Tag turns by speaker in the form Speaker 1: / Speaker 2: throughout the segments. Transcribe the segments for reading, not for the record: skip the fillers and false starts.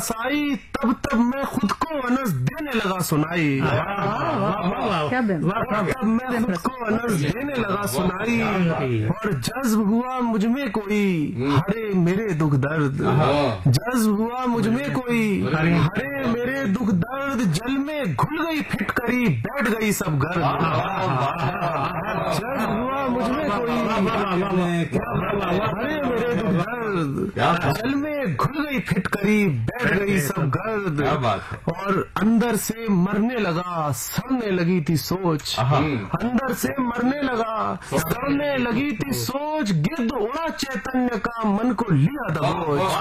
Speaker 1: آئی تب تب میں خود کو انس دینے لگا سنائی، تب میں خود کو انس دینے لگا سنائی، اور جذب ہوا مجھ میں کوئی ہرے میرے دکھ درد، جذب ہوا مجھ میں کوئی ہرے میرے دکھ درد، جل میں گھل گئی پھٹ کری بیٹھ گئی سب گرد، جذب ہوا مجھ میں کوئی ہرے میرے دکھ درد، جل میں گھل گئی پھٹ کری بیٹھ گئی سب گرد، اور اندر سے مرنے لگا سڑنے لگی تھی سوچ، اندر سے مرنے لگا سڑنے لگی تھی سوچ، گرد اڑا چیتنیہ کا من کو لیا دبوچ،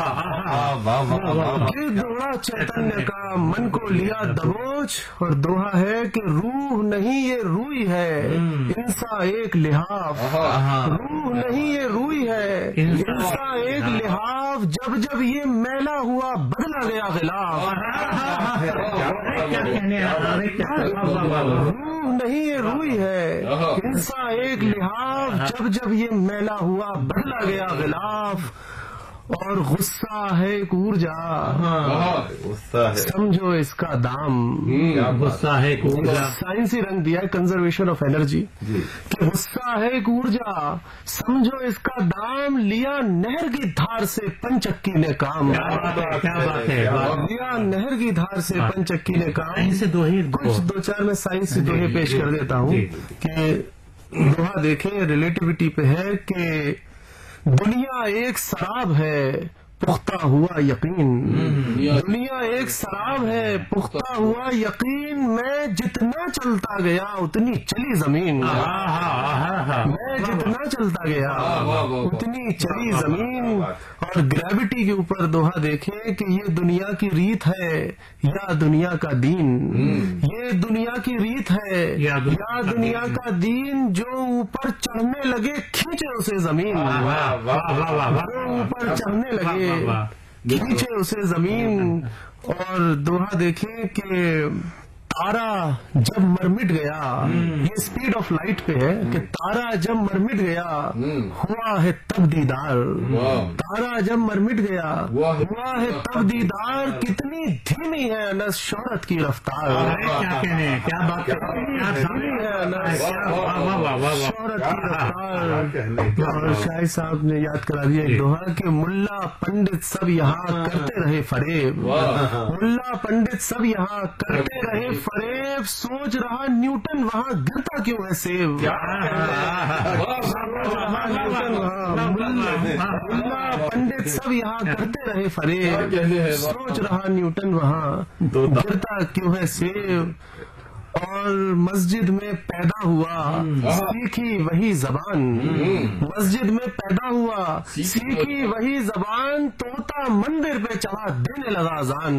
Speaker 1: گرد اڑا چیتنیہ کا من کو لیا دبوچ، اور دوہا ہے کہ روح نہیں یہ روئی ہے انسا ایک لحاف، روح نہیں یہ روئی ہے انسا ایک لحاف، جب جب یہ میلا ہوا بدلا گیا غلاف، روح نہیں یہ روئی ہے انسا ایک لحاف، جب جب یہ میلا ہوا بدلا گیا غلاف، اور غصہ ہے ایک اورجا سمجھو اس کا دام،
Speaker 2: غصہ ہے ایک اورجا،
Speaker 1: سائنسی رنگ دیا ہے کنزرویشن آف انرجی، کہ غصہ ہے ایک اورجا سمجھو اس کا دام، لیا نہر کی دھار سے پنچکی نے کام،
Speaker 2: کیا بات ہے،
Speaker 1: لیا نہر کی دھار سے پنچکی نے کام، کچھ دو چار میں سائنسی دوہے پیش کر دیتا ہوں کہ دوہا دیکھیں ریلیٹیوٹی پہ ہے کہ دنیا ایک سراب ہے پختہ ہوا یقین، دنیا ایک سراب ہے پختہ ہوا یقین، میں جتنا چلتا گیا اتنی چلی زمین، میں جتنا چلتا گیا اتنی چلی زمین، اور گریوٹی کے اوپر دوہا دیکھیں کہ یہ دنیا کی ریت ہے یا دنیا کا دین، یہ دنیا کی ریت ہے یا دنیا کا دین، جو اوپر چڑھنے لگے کھینچے اسے زمین، جو اوپر چڑھنے لگے کھینچے اسے زمین، اور دوہا دیکھیں کہ تارا جب مرمٹ گیا، یہ اسپیڈ آف لائٹ پہ ہے کہ تارا جب مرمٹ گیا ہوا ہے تب دیدار، تارا جب مرمٹ گیا ہوا ہے تب دیدار، کتنی دھیمی ہے انس شہرت کی رفتار،
Speaker 2: کیا بات
Speaker 1: دھیمی ہے انس شہرت کی رفتار، اور شاہد صاحب نے یاد کرا دیا ایک دوہا کہ ملا پنڈت سب یہاں کرتے رہے فریب، ملا پنڈت سب یہاں کرتے رہے فریب، سوچ رہا نیوٹن وہاں گرتا کیوں ہے سیب، ملا پنڈت سب یہاں کرتے رہے فریب، سوچ رہا نیوٹن وہاں گرتا کیوں ہے سیب، اور مسجد میں پیدا ہوا سیکھی وہی زبان، مسجد میں پیدا ہوا سیکھی وہی زبان، طوطا مندر پہ چڑھا دینے لگا اذان،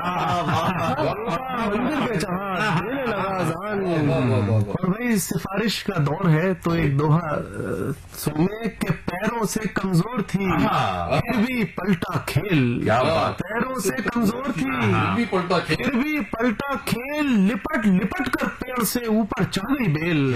Speaker 1: مندر پہ چڑھا دینے لگا اذان، اور بھائی سفارش کا دور ہے تو ایک دوہا سننے کہ پیروں سے کمزور تھی پھر بھی پلٹا کھیل، پیروں سے کمزور تھی پھر بھی پلٹا کھیل، لپٹ لپٹ کر پیڑ سے اوپر چڑھ گئی بیل،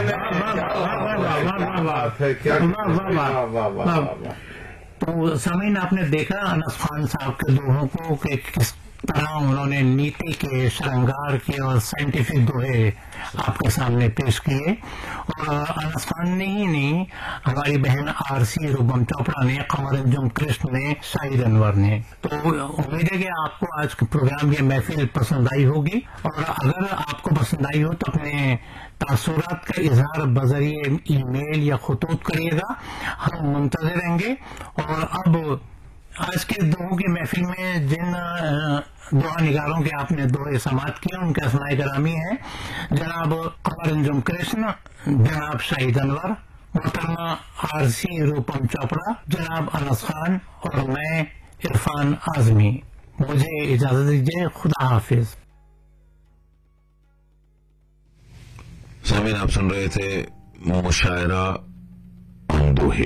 Speaker 2: تو سامعین آپ نے دیکھا انس خان صاحب کے دوہوں کو کہ کس طرح انہوں نے نیتی کے، شرنگار کے اور سائنٹیفک دوہے آپ کے سامنے پیش کیے، اور انس خان نے ہی نہیں، ہماری بہن آرسی روبم چوپڑا نے، قمر انجم کرشن نے، شاہد انور نے، تو امید ہے کہ آپ کو آج کے پروگرام کی محفل پسند آئی ہوگی، اور اگر آپ کو پسند آئی ہو تو اپنے تاثرات کا اظہار بذریعے ای میل یا خطوط کریے گا، ہم منتظر رہیں گے۔ اور اب آج کے دوہوں کی محفل میں جن دوہا نگاروں کے آپ نے دوہے سماعت کیا ان کے اسماء گرامی ہیں جناب قمر انجم کرشن، جناب شاہد انور، محترمہ آرسی روپم چوپڑا، جناب انس خان اور میں عرفان اعظمی۔ مجھے اجازت دیجیے، خدا حافظ۔
Speaker 3: سامعین آپ سن رہے تھے مشاعرہ دوہے،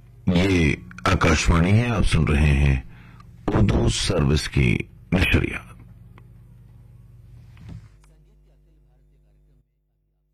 Speaker 3: یہ آکاشوانی ہے، آپ سن رہے ہیں اردو سروس کی نشریات۔